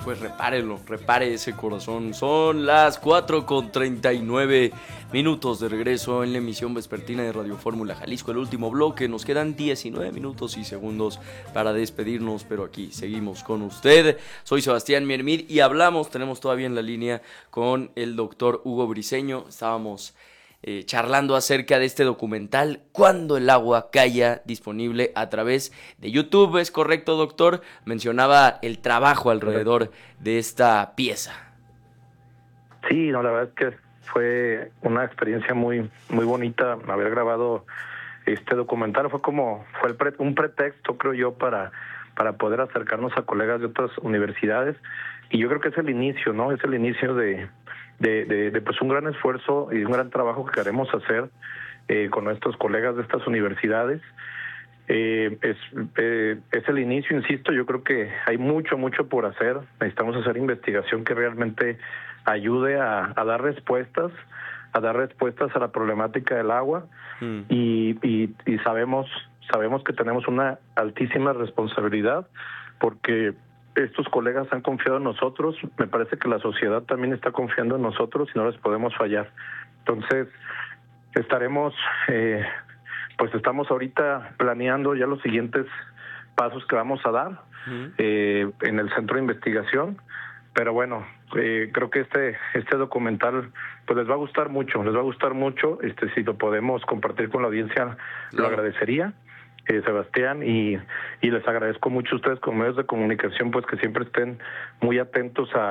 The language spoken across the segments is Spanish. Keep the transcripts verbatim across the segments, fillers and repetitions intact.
pues repárelo, repare ese corazón. Son las cuatro con treinta y nueve minutos de regreso en la emisión vespertina de Radio Fórmula Jalisco, el último bloque. Nos quedan diecinueve minutos y segundos para despedirnos, pero aquí seguimos con usted. Soy Sebastián Miermid y hablamos, tenemos todavía en la línea con el doctor Hugo Briceño. Estábamos Eh, charlando acerca de este documental Cuando el agua calla, disponible a través de YouTube. ¿Es correcto, doctor? Mencionaba el trabajo alrededor de esta pieza. Sí, no, la verdad es que fue una experiencia muy muy bonita haber grabado este documental. Fue como fue el pre, un pretexto, creo yo, para para poder acercarnos a colegas de otras universidades, y yo creo que es el inicio, ¿no? Es el inicio de De, de, de pues un gran esfuerzo y un gran trabajo que queremos hacer eh, con nuestros colegas de estas universidades. Eh, es, eh, es el inicio, insisto. Yo creo que hay mucho, mucho por hacer. Necesitamos hacer investigación que realmente ayude a, a dar respuestas, a dar respuestas a la problemática del agua. Mm. Y, y, y sabemos, sabemos que tenemos una altísima responsabilidad, porque estos colegas han confiado en nosotros. Me parece que la sociedad también está confiando en nosotros y no les podemos fallar. Entonces, estaremos, eh, pues estamos ahorita planeando ya los siguientes pasos que vamos a dar uh-huh. eh, en el centro de investigación. Pero bueno, eh, creo que este este documental pues les va a gustar mucho, les va a gustar mucho. Este, si lo podemos compartir con la audiencia, claro, lo agradecería. Eh, Sebastián, y, y les agradezco mucho a ustedes como medios de comunicación, pues que siempre estén muy atentos a,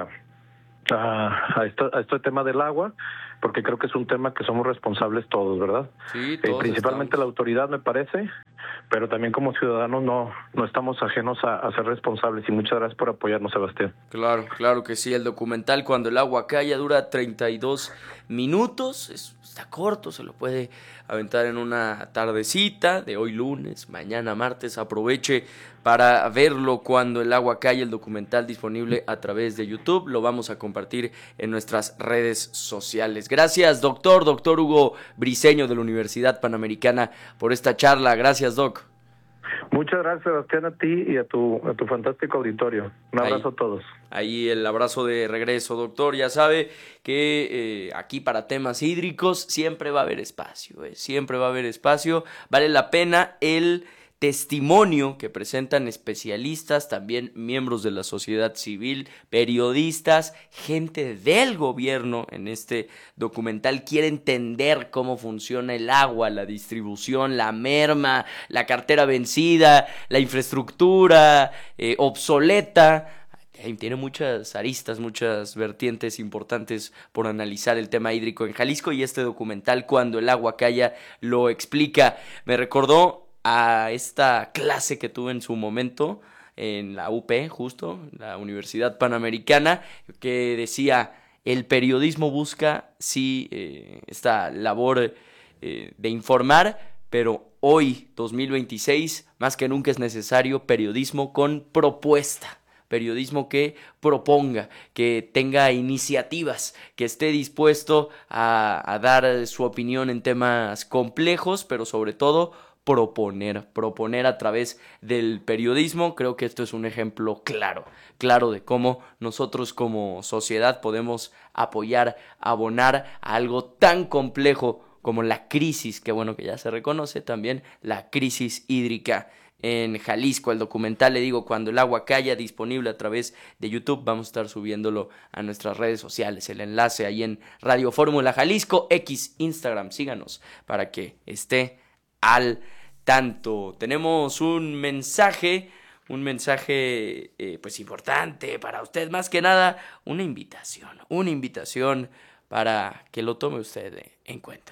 a, a, esto, a este tema del agua, porque creo que es un tema que somos responsables todos, ¿verdad? Sí, todos eh, principalmente estamos. La autoridad, me parece, pero también como ciudadanos no, no estamos ajenos a, a ser responsables, y muchas gracias por apoyarnos, Sebastián. Claro, claro que sí. El documental Cuando el agua calla dura treinta y dos minutos, es, está corto, se lo puede aventar en una tardecita de hoy lunes, mañana martes. Aproveche para verlo, Cuando el agua calla, el documental disponible a través de YouTube. Lo vamos a compartir en nuestras redes sociales. Gracias, doctor, doctor Hugo Briceño de la Universidad Panamericana, por esta charla. Gracias, doc. Muchas gracias, Sebastián, a ti y a tu, a tu fantástico auditorio. Un abrazo ahí, a todos. Ahí el abrazo de regreso, doctor. Ya sabe que eh, aquí para temas hídricos siempre va a haber espacio, eh, siempre va a haber espacio. Vale la pena el testimonio que presentan especialistas, también miembros de la sociedad civil, periodistas, gente del gobierno. En este documental quiere entender cómo funciona el agua, la distribución, la merma, la cartera vencida, la infraestructura eh, obsoleta. Tiene muchas aristas, muchas vertientes importantes por analizar el tema hídrico en Jalisco, y este documental Cuando el agua calla lo explica. Me recordó a esta clase que tuve en su momento en la U P, justo, la Universidad Panamericana, que decía: el periodismo busca, sí, eh, esta labor eh, de informar, pero hoy, dos mil veintiséis, más que nunca es necesario periodismo con propuesta. Periodismo que proponga, que tenga iniciativas, que esté dispuesto a, a dar su opinión en temas complejos, pero sobre todo proponer, proponer a través del periodismo. Creo que esto es un ejemplo claro, claro de cómo nosotros como sociedad podemos apoyar, abonar a algo tan complejo como la crisis, que bueno que ya se reconoce también, la crisis hídrica en Jalisco. El documental, le digo, Cuando el agua calla, disponible a través de YouTube. Vamos a estar subiéndolo a nuestras redes sociales, el enlace ahí en Radio Fórmula Jalisco, X, Instagram. Síganos para que esté al tanto. Tenemos un mensaje, un mensaje eh, pues importante para usted, más que nada una invitación, una invitación para que lo tome usted en cuenta.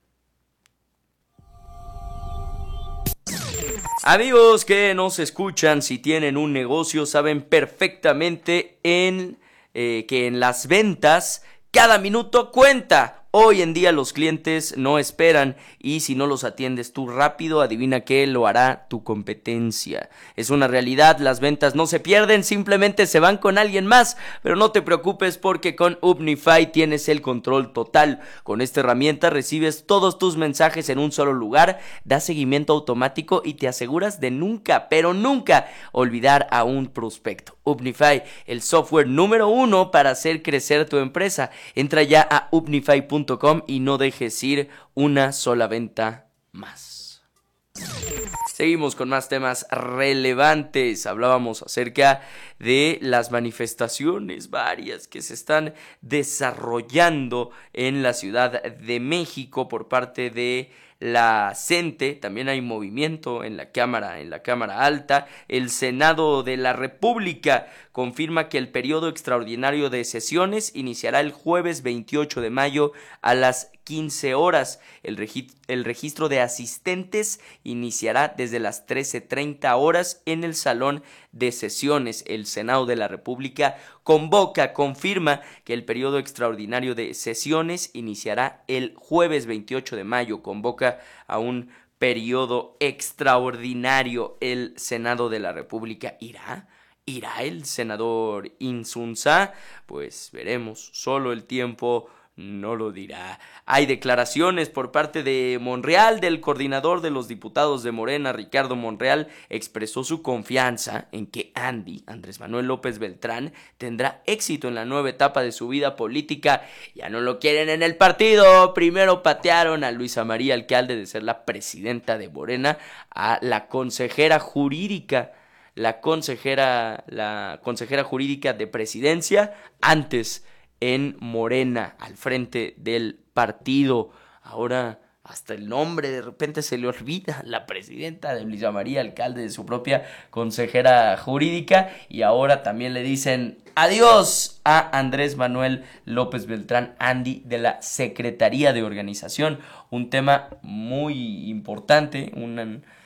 Amigos que nos escuchan, si tienen un negocio, saben perfectamente en, eh, que en las ventas cada minuto cuenta. Hoy en día los clientes no esperan y si no los atiendes tú rápido, adivina qué, lo hará tu competencia. Es una realidad, las ventas no se pierden, simplemente se van con alguien más, pero no te preocupes porque con Upnify tienes el control total. Con esta herramienta recibes todos tus mensajes en un solo lugar, das seguimiento automático y te aseguras de nunca, pero nunca olvidar a un prospecto. Upnify, el software número uno para hacer crecer tu empresa. Entra ya a upnify punto com y no dejes ir una sola venta más. Seguimos con más temas relevantes. Hablábamos acerca de las manifestaciones varias que se están desarrollando en la Ciudad de México por parte de la CENTE. También hay movimiento en la Cámara, en la Cámara Alta. El Senado de la República confirma que el periodo extraordinario de sesiones iniciará el jueves veintiocho de mayo a las quince horas. El, regi- el registro de asistentes iniciará desde las trece treinta horas en el Salón de Sesiones. El Senado de la República convoca, confirma que el periodo extraordinario de sesiones iniciará el jueves veintiocho de mayo. Convoca a un periodo extraordinario. El Senado de la República irá. ¿Irá el senador Insunza? Pues veremos, solo el tiempo no lo dirá. Hay declaraciones por parte de Monreal, del coordinador de los diputados de Morena, Ricardo Monreal, expresó su confianza en que Andy, Andrés Manuel López Beltrán, tendrá éxito en la nueva etapa de su vida política. Ya no lo quieren en el partido. Primero patearon a Luisa María Alcalde de ser la presidenta de Morena a la consejera jurídica. La consejera, la consejera jurídica de presidencia, antes en Morena, al frente del partido. Ahora hasta el nombre de repente se le olvida, la presidenta de Luisa María Alcalde, de su propia consejera jurídica, y ahora también le dicen adiós a Andrés Manuel López Beltrán, Andy, de la Secretaría de Organización. Un tema muy importante, un